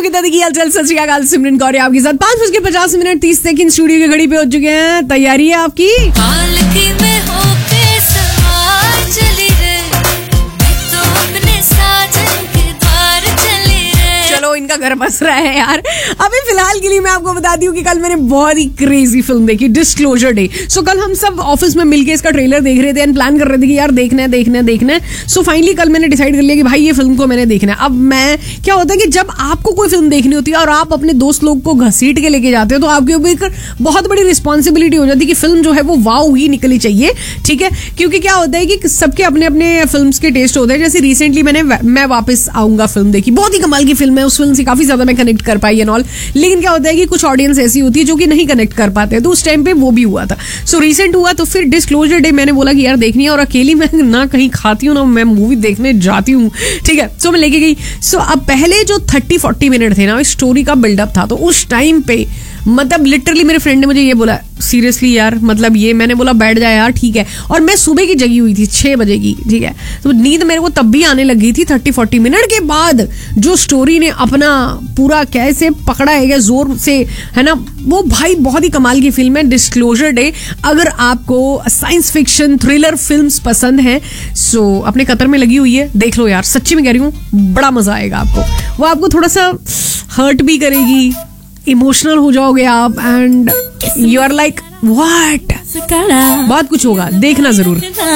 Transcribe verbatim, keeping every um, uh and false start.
की हलचल। सत श्री अकाल, सिमरन कौर आपके साथ। पांच बज के पचास मिनट तीस सेकंड स्टूडियो की घड़ी पे हो चुके हैं। तैयारी है आपकी? पालकी में होके सवार चली रे, मैं तो अपने साजन के द्वार चली रे। चलो, इनका घर बस रहा है यार। अभी फिलहाल के लिए मैं आपको बताती हूँ कि कल मैंने बहुत ही क्रेजी फिल्म देखी, डिस्क्लोजर डे। सो कल हम सब ऑफिस में मिलके इसका ट्रेलर देख रहे थे एंड प्लान कर रहे थे कि यार देखना है देखना है देखना है। सो फाइनली कल मैंने डिसाइड कर लिया कि भाई ये फिल्म को मैंने देखना है। अब मैं क्या होता है कि जब आपको कोई फिल्म देखनी होती है और आप अपने दोस्त लोग को घसीट के लेके जाते हो तो आपके ऊपर बहुत बड़ी रिस्पॉन्सिबिलिटी हो जाती है कि फिल्म जो है वो वाव ही निकली चाहिए, ठीक है। क्योंकि क्या होता है कि सबके अपने अपने फिल्म के टेस्ट होते हैं। जैसे रिसेंटली मैंने मैं वापस आऊंगा फिल्म देखी, बहुत ही कमाल की फिल्म है। उस फिल्म से काफी ज्यादा मैं कनेक्ट कर पाई एंड ऑल। लेकिन क्या होता है कि कुछ ऑडियंस ऐसी होती है जो कि नहीं कनेक्ट कर पाते हैं, तो उस टाइम पे वो भी हुआ था। सो रिसेंट हुआ तो फिर डिस्क्लोजर डे मैंने बोला कि यार देखनी है, और अकेली मैं ना कहीं खाती हूँ ना मैं मूवी देखने जाती हूँ, ठीक है। सो मैं लेके गई। सो अब पहले जो थर्टी फोर्टी मिनट थे ना, स्टोरी का बिल्डअप था, तो उस टाइम पे मतलब लिटरली मेरे फ्रेंड ने मुझे ये बोला, सीरियसली यार मतलब ये, मैंने बोला बैठ जा यार, ठीक है। और मैं सुबह की जगी हुई थी छह बजे की, ठीक है। तो नींद मेरे को तब भी आने लगी थी। थर्टी फोर्टी मिनट के बाद जो स्टोरी ने अपना पूरा कैसे पकड़ा है जोर से, है ना, वो भाई बहुत ही कमाल की फिल्म है डिस्क्लोजर डे। अगर आपको साइंस फिक्शन थ्रिलर फिल्म्स पसंद है, सो अपने कतर में लगी हुई है, देख लो यार, सच्ची में कह रही हूँ, बड़ा मजा आएगा आपको। वो आपको थोड़ा सा हर्ट भी करेगी, इमोशनल हो जाओगे आप, and you are like what, बहुत कुछ होगा, देखना जरूर।